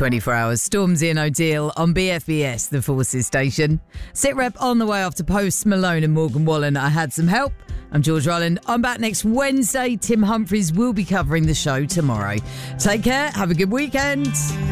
24 hours. Stormzy and O'Deal on BFBS, the Forces station. Sit rep on the way after Post Malone and Morgan Wallen. I had some help. I'm George Rowland. I'm back next Wednesday. Tim Humphries will be covering the show tomorrow. Take care. Have a good weekend.